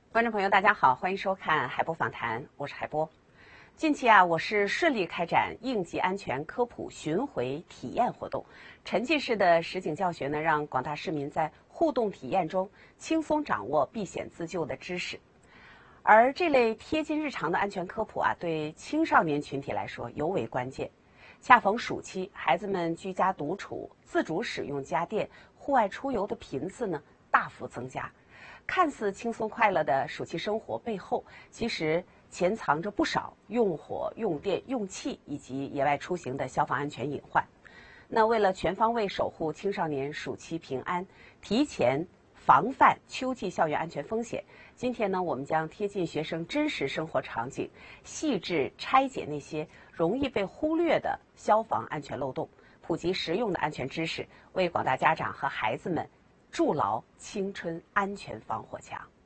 观众朋友，大家好，欢迎收看海波访谈，我是海波。近期我是顺利开展应急安全科普巡回体验活动，沉浸式的实景教学呢，让广大市民在互动体验中轻松掌握避险自救的知识。而这类贴近日常的安全科普对青少年群体来说尤为关键。恰逢暑期，孩子们居家独处，自主使用家电，户外出游的频次呢大幅增加。看似轻松快乐的暑期生活背后，其实潜藏着不少用火、用电、用气以及野外出行的消防安全隐患。那为了全方位守护青少年暑期平安，提前防范秋季校园安全风险，今天呢，我们将贴近学生真实生活场景，细致拆解那些容易被忽略的消防安全漏洞，普及实用的安全知识，为广大家长和孩子们筑牢青春安全防火墙。